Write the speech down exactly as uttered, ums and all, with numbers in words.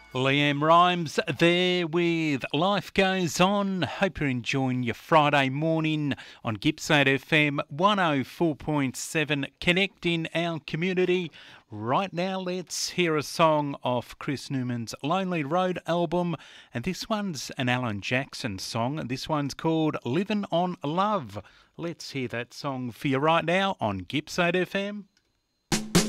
Liam Rhymes there with Life Goes On. Hope you're enjoying your Friday morning on Gippsland F M one oh four point seven, connecting our community. Right now, let's hear a song off Chris Newman's Lonely Road album, and this one's an Alan Jackson song. This one's called Living on Love. Let's hear that song for you right now on Gippsland F M.